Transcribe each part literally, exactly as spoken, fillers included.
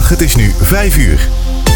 Goedemiddag, het is nu vijf uur.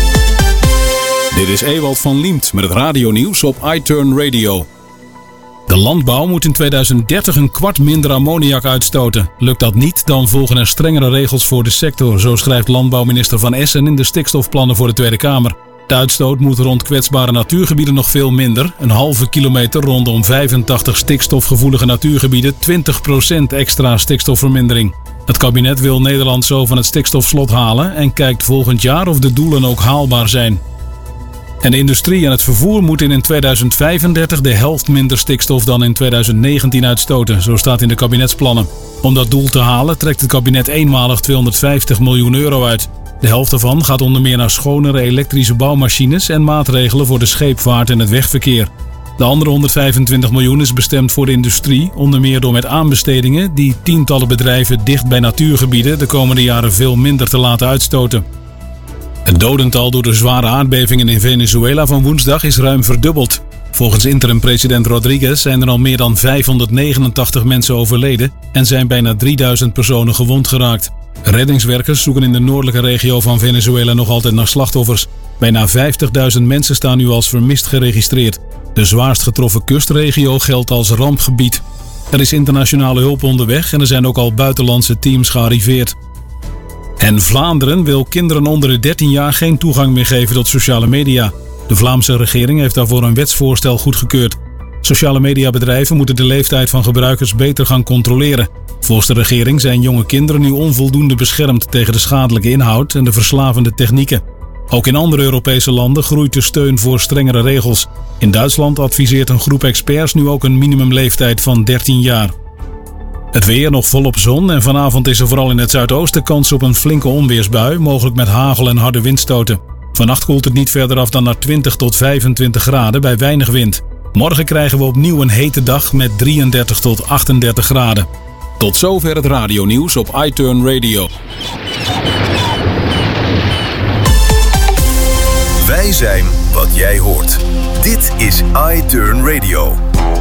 Dit is Ewald van Liemt met het radionieuws op iTurn Radio. De landbouw moet in tweeduizend dertig een kwart minder ammoniak uitstoten. Lukt dat niet, dan volgen er strengere regels voor de sector, zo schrijft landbouwminister Van Essen in de stikstofplannen voor de Tweede Kamer. De uitstoot moet rond kwetsbare natuurgebieden nog veel minder. Een halve kilometer rondom vijfentachtig stikstofgevoelige natuurgebieden, twintig procent extra stikstofvermindering. Het kabinet wil Nederland zo van het stikstofslot halen en kijkt volgend jaar of de doelen ook haalbaar zijn. En de industrie en het vervoer moeten in tweeduizend vijfendertig de helft minder stikstof dan in tweeduizend negentien uitstoten, zo staat in de kabinetsplannen. Om dat doel te halen trekt het kabinet eenmalig tweehonderdvijftig miljoen euro uit. De helft daarvan gaat onder meer naar schonere elektrische bouwmachines en maatregelen voor de scheepvaart en het wegverkeer. De andere honderdvijfentwintig miljoen is bestemd voor de industrie, onder meer door met aanbestedingen die tientallen bedrijven dicht bij natuurgebieden de komende jaren veel minder te laten uitstoten. Het dodental door de zware aardbevingen in Venezuela van woensdag is ruim verdubbeld. Volgens interim-president Rodriguez zijn er al meer dan vijfhonderdnegenentachtig mensen overleden en zijn bijna drieduizend personen gewond geraakt. Reddingswerkers zoeken in de noordelijke regio van Venezuela nog altijd naar slachtoffers. Bijna vijftigduizend mensen staan nu als vermist geregistreerd. De zwaarst getroffen kustregio geldt als rampgebied. Er is internationale hulp onderweg en er zijn ook al buitenlandse teams gearriveerd. En Vlaanderen wil kinderen onder de dertien jaar geen toegang meer geven tot sociale media. De Vlaamse regering heeft daarvoor een wetsvoorstel goedgekeurd. Sociale mediabedrijven moeten de leeftijd van gebruikers beter gaan controleren. Volgens de regering zijn jonge kinderen nu onvoldoende beschermd tegen de schadelijke inhoud en de verslavende technieken. Ook in andere Europese landen groeit de steun voor strengere regels. In Duitsland adviseert een groep experts nu ook een minimumleeftijd van dertien jaar. Het weer nog volop zon en vanavond is er vooral in het zuidoosten kans op een flinke onweersbui, mogelijk met hagel en harde windstoten. Vannacht koelt het niet verder af dan naar twintig tot vijfentwintig graden bij weinig wind. Morgen krijgen we opnieuw een hete dag met drieëndertig tot achtendertig graden. Tot zover het radionieuws op iTurn Radio. Wij zijn wat jij hoort. Dit is iTurn Radio.